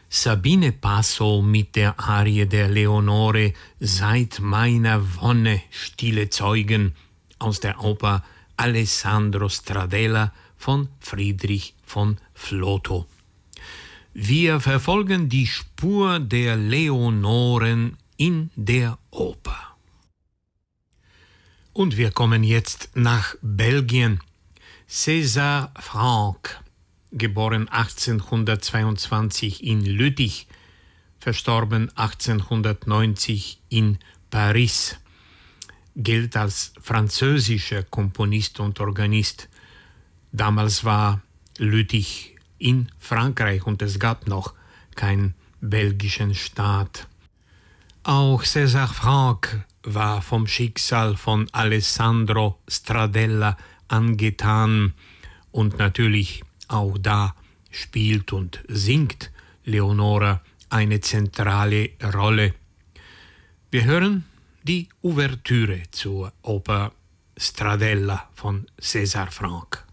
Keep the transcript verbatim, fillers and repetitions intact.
Sabine Basso mit der Arie der Leonore Seid meiner Wonne stille Zeugen aus der Oper Alessandro Stradella von Friedrich von Flotow. Wir verfolgen die Spur der Leonoren in der Oper. Und wir kommen jetzt nach Belgien. César Franck, geboren achtzehnhundertzweiundzwanzig in Lüttich, verstorben achtzehnhundertneunzig in Paris, gilt als französischer Komponist und Organist. Damals war Lüttich in Frankreich und es gab noch keinen belgischen Staat. Auch César Franck war vom Schicksal von Alessandro Stradella angetan und natürlich auch da spielt und singt Leonora eine zentrale Rolle. Wir hören die Ouvertüre zur Oper Stradella von César Franck.